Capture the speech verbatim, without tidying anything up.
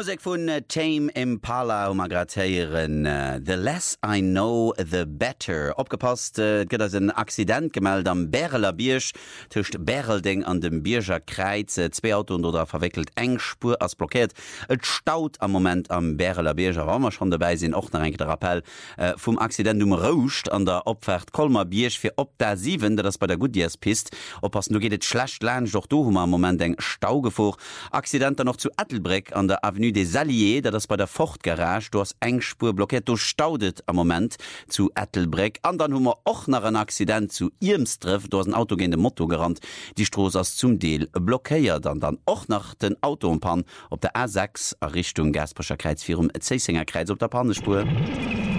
Musik von äh, Tame Impala um gratieren äh, The Less I Know The Better. Opgepasst äh, gëtt as een Accident gemeldet am Bäreler Biersch tucht Bärelding an dem Bierger Kreiz äh, zwei Autos oder verwickelt eng Spur as blockiert. Et staut am Moment am Bäreler Bierger Wammer schon dabei sinn och nach enke Rappel äh, vum Accident um Rouscht an der Opfert Kolmer Biersch fir op der sieben, dat das bei der Goodyears pist. Oppassen, du gehtt schlecht Lsch doch du hummer am Moment eng Staugefoch. Accidenter noch zu Ettelbreck an der Avenue des Alliés, da das bei der Fortgarage, du hast Engspur blockiert, du staudet am Moment zu Ettelbreck. An dann hummer och nach ein Accident zu Irmstreff, du hast ein Auto gegen den Motto gerannt, die Stroß aus zum Deel blockiert, dann dann auch nach den Autoumpan op der A sechs Richtung Gasperscher Kreuz vier um Zeisinger Kreuz op der Pannespur.